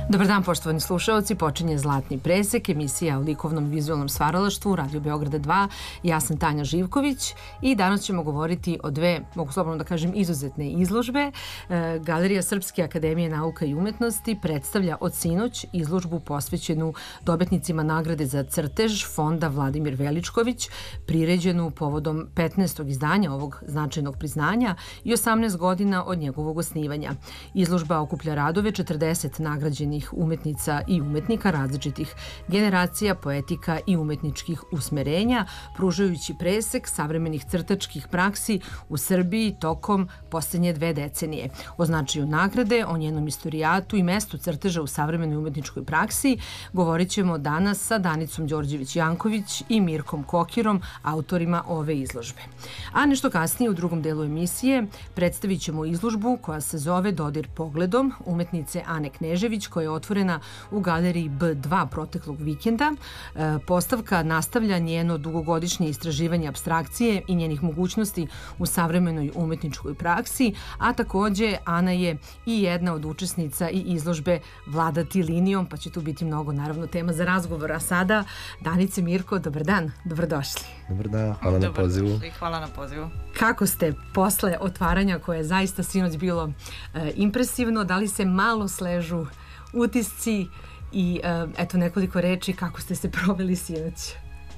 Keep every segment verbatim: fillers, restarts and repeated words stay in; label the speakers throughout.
Speaker 1: Dobar dan, poštovani slušaoci, počinje Zlatni presek, emisija o likovnom i vizualnom stvaralaštvu, Radio Beograda dva. Ja sam Tanja Živković i danas ćemo govoriti o dve, mogu slobodno da kažem, izuzetne izložbe. E, Galerija Srpske akademije nauka i umetnosti predstavlja od sinoć izložbu posvećenu dobitnicima nagrade za crtež Fonda Vladimir Veličković, priređenu povodom petnaestog izdanja ovog značajnog priznanja i osamnaest godina od njegovog osnivanja. Izložba okuplja radove četrdeset nagrađenih umetnica i umetnika različitih generacija, poetika i umetničkih usmerenja, pružajući presek savremenih crtačkih praksi u Srbiji tokom posljednje dve decenije. O značaju nagrade, o njenom istorijatu i mestu crteža u savremenoj umetničkoj praksi govorit ćemo danas sa Danicom Đorđević-Janković i Mirkom Kokirom, autorima ove izložbe. A nešto kasnije u drugom delu emisije predstavit ćemo izložbu koja se zove Dodir pogledom umetnice Ane Knežević, koja je otvorena u galeriji B dva proteklog vikenda. Postavka nastavlja njeno dugogodišnje istraživanje apstrakcije i njenih mogućnosti u savremenoj umetničkoj praksi, a takođe Ana je i jedna od učesnica i izložbe Vladati linijom, pa će tu biti mnogo, naravno, tema za razgovor. A sada, Danice, Mirko, dobar dan, dobrodošli.
Speaker 2: Dobar dan, hvala na pozivu.
Speaker 3: Hvala na pozivu.
Speaker 1: Kako ste posle otvaranja koje je zaista sinoć bilo e, impresivno, da li se malo sležu utisci i uh, eto nekoliko reči kako ste se proveli sinoć?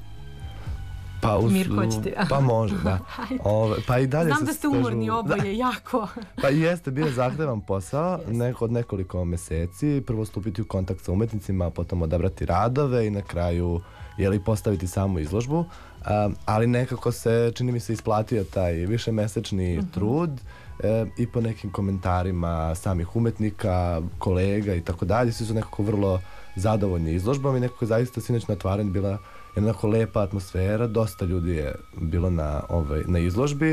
Speaker 2: Pa, us,
Speaker 1: Mirko, hoćete?
Speaker 2: Pa može, da. Ove, pa i dalje
Speaker 1: Znam da ste umorni oboje, da. Jako.
Speaker 2: Pa i jeste, bio zahtevan posao neko, od nekoliko meseci. Prvo stupiti u kontakt sa umetnicima, potom odabrati radove i na kraju jeli, postaviti samu izložbu. Um, ali nekako se, čini mi se, isplatio taj višemesečni uh-huh. trud. E, i po nekim komentarima samih umetnika, kolega i tako dalje, svi su nekako vrlo zadovoljni izložbom i nekako zaista sinoć na otvaranju bila jednako lepa atmosfera, dosta ljudi je bilo na, ovaj, na izložbi e,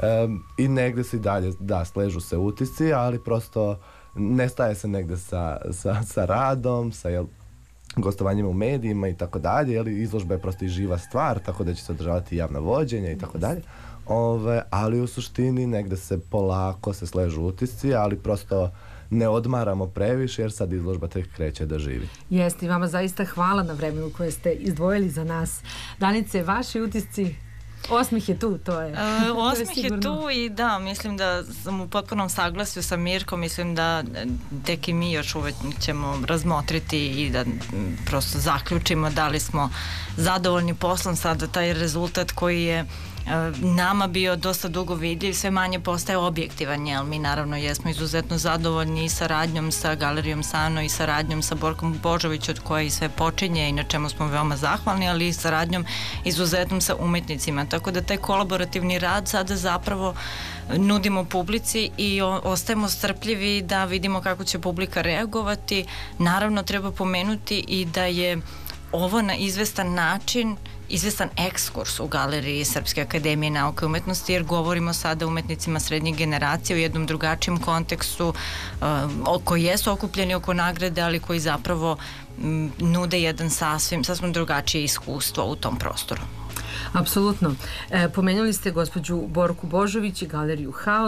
Speaker 2: i negde se i dalje, da, sležu se utisci, ali prosto nestaje se negde sa, sa, sa radom, sa jel, gostovanjima u medijima i tako dalje, jel, izložba je prosto i živa stvar, tako da će se održavati javna vođenja i tako dalje. Ove, ali u suštini negde se polako se sležu utisci, ali prosto ne odmaramo previše jer sad izložba tek kreće da živi.
Speaker 1: Jeste, i vama zaista hvala na vremenu koje ste izdvojili za nas. Danice, vaši utisci? Osmih je tu, to je.
Speaker 3: E, osmih je, je tu i da, mislim da sam u potpunom saglasju sa Mirkom, mislim da tek i mi još uvek ćemo razmotriti i da prosto zaključimo da li smo zadovoljni poslom. Sada taj rezultat koji je nama bio dosta dugo vidljiv, sve manje postaje objektivan, jer mi naravno jesmo izuzetno zadovoljni i saradnjom sa Galerijom Sano i saradnjom sa Borkom Božović od koje i sve počinje i na čemu smo veoma zahvalni, ali i saradnjom izuzetnom sa umetnicima, tako da taj kolaborativni rad sada zapravo nudimo publici i o, ostajemo strpljivi da vidimo kako će publika reagovati. Naravno treba pomenuti i da je ovo na izvestan način izvestan ekskurs u Galeriji Srpske akademije nauke i umetnosti, jer govorimo sada o umetnicima srednjih generacija u jednom drugačijem kontekstu, uh, koji jesu okupljeni oko nagrade, ali koji zapravo m, nude jedan sasvim, sasvim drugačije iskustvo u tom prostoru.
Speaker 1: Apsolutno. E, pomenuli ste gospođu Borku Božović i Galeriju Haos.